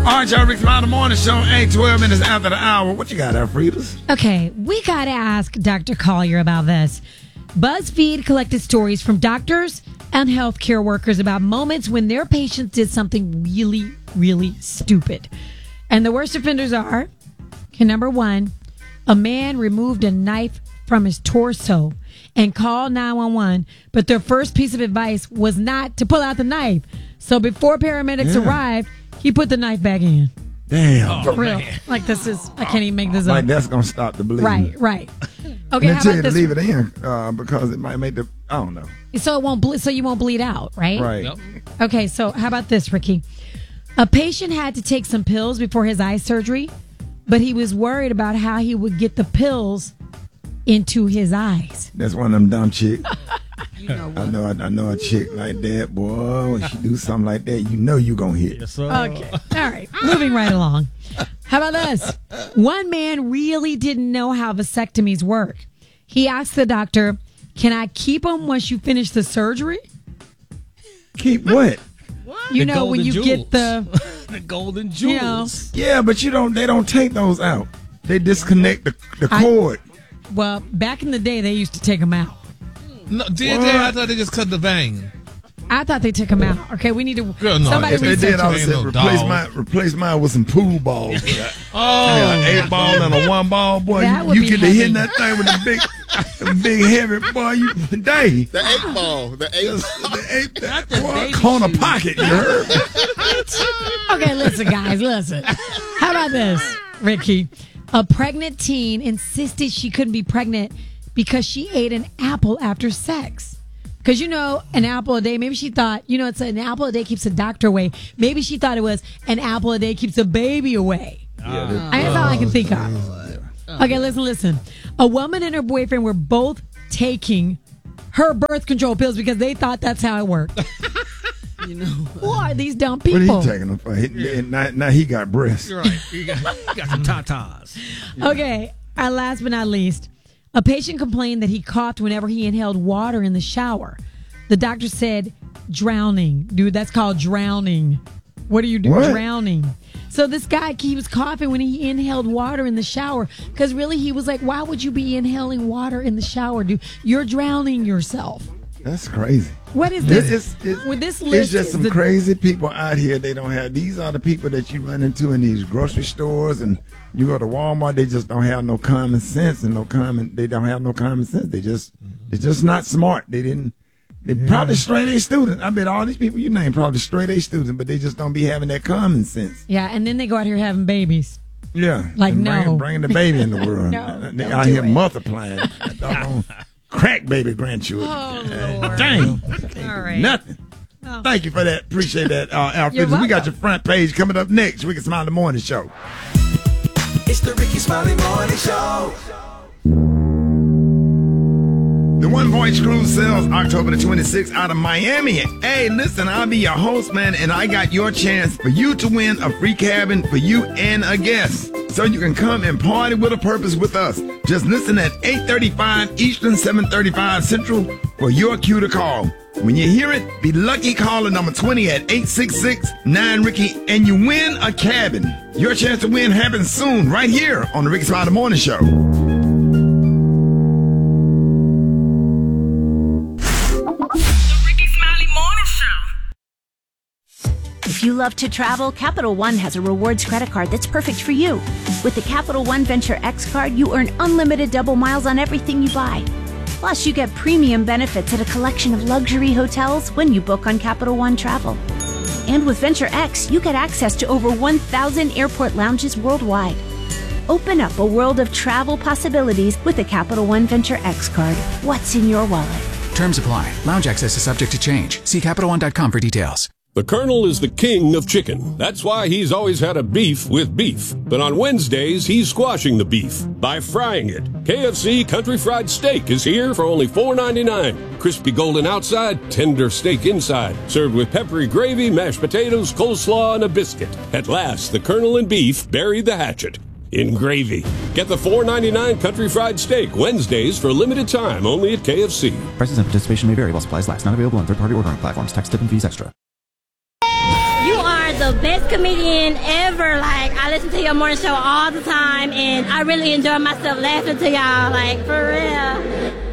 All right, y'all, Rick Smiley Morning Show, 12 minutes after the hour. What you got, Alfredas? Okay, we got to ask Dr. Collier about this. BuzzFeed collected stories from doctors and healthcare workers about moments when their patients did something really, really stupid. And the worst offenders are, number one, a man removed a knife from his torso and called 911, but their first piece of advice was not to pull out the knife. So before paramedics arrived, he put the knife back in. Damn. For real. Man. Like this is, I can't even make this up. Like that's going to stop the bleeding. Right. Okay, how about this? Leave it in because it might make I don't know. So it won't so you won't bleed out, right? Right. Yep. Okay, so how about this, Ricky? A patient had to take some pills before his eye surgery, but he was worried about how he would get the pills into his eyes. That's one of them dumb chicks. You know what? I know a chick like that, boy. When she do something like that, you know you gonna hit. Yes, sir. Okay. All right. Moving right along. How about this? One man really didn't know how vasectomies work. He asked the doctor, "Can I keep them once you finish the surgery?" Keep what? You know when you get the golden jewels. Yeah, but they don't take those out. They disconnect the cord. Well, back in the day, they used to take them out. No, I thought they just cut the vein. I thought they took them out. Okay, we need to. Girl, no, somebody If they research did, I would it. say replace mine with some pool balls. Oh, 8 ball and a 1 ball, boy. That would You be get to heavy. hitting that thing with a big heavy boy. You day. The 8 ball. The 8. Boy, corner pocket. You heard? Okay, listen, guys, listen. How about this, Ricky? A pregnant teen insisted she couldn't be pregnant because she ate an apple after sex. Because, an apple a day, maybe she thought, it's an apple a day keeps the doctor away. Maybe she thought it was an apple a day keeps the baby away. That's all I can think of. Okay, listen. A woman and her boyfriend were both taking her birth control pills because they thought that's how it worked. Who are these dumb people? What are you taking them for? Now he got breasts. You're right. You got some tatas. Okay, and last but not least, a patient complained that he coughed whenever he inhaled water in the shower. The doctor said, drowning. Dude, that's called drowning. What do you do? What? Drowning. So this guy, he was coughing when he inhaled water in the shower because really he was like, why would you be inhaling water in the shower, dude? You're drowning yourself. That's crazy. What is this? With this list, it's just some crazy people out here. They don't have. These are the people that you run into in these grocery stores, and you go to Walmart. They just don't have no common sense and They don't have no common sense. They're just not smart. They probably straight A students. I bet all these people you name probably straight A students, but they just don't be having that common sense. Yeah, and then they go out here having babies. Yeah, Like and bringing the baby in the world. They out here multiplying. Crack baby grandchildren. Oh, Lord. Dang. All right. Nothing. Oh. Thank you for that. Appreciate that, Alfred. You're We got welcome. your front page coming up next. Ricky Smiley Morning Show. It's the Ricky Smiley Morning Show. The One Voice Cruise sails October the 26th out of Miami. Hey, listen, I'll be your host, man, and I got your chance for you to win a free cabin for you and a guest. So you can come and party with a purpose with us. Just listen at 8:35 Eastern, 7:35 Central for your cue to call. When you hear it, be lucky caller number 20 at 866-9-RICKY, and you win a cabin. Your chance to win happens soon, right here on the Ricky Smiley Morning Show. If you love to travel, Capital One has a rewards credit card that's perfect for you. With the Capital One Venture X card, you earn unlimited double miles on everything you buy. Plus, you get premium benefits at a collection of luxury hotels when you book on Capital One Travel. And with Venture X, you get access to over 1,000 airport lounges worldwide. Open up a world of travel possibilities with the Capital One Venture X card. What's in your wallet? Terms apply. Lounge access is subject to change. See CapitalOne.com for details. The Colonel is the king of chicken. That's why he's always had a beef with beef. But on Wednesdays, he's squashing the beef by frying it. KFC Country Fried Steak is here for only $4.99. Crispy golden outside, tender steak inside. Served with peppery gravy, mashed potatoes, coleslaw, and a biscuit. At last, the Colonel and beef buried the hatchet in gravy. Get the $4.99 Country Fried Steak Wednesdays for a limited time only at KFC. Prices and participation may vary while supplies last. Not available on third-party ordering platforms. Tax, tip, and fees extra. You are the best comedian ever. Like, I listen to your morning show all the time, and I really enjoy myself laughing to y'all. Like, for real.